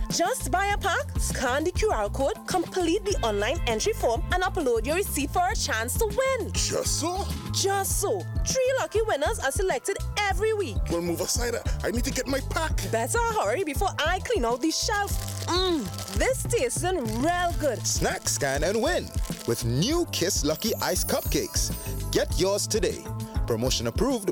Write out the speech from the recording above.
Just buy a pack, scan the QR code, complete the online entry form, and upload your receipt for a chance to win. Just so? Just so. 3 lucky winners are selected every week. Well, move aside. I need to get my pack. Better hurry before I clean out the shelf. This tastes real good. Snack, scan, and win with new Kiss Lucky Ice Cupcakes. Get yours today. Promotion approved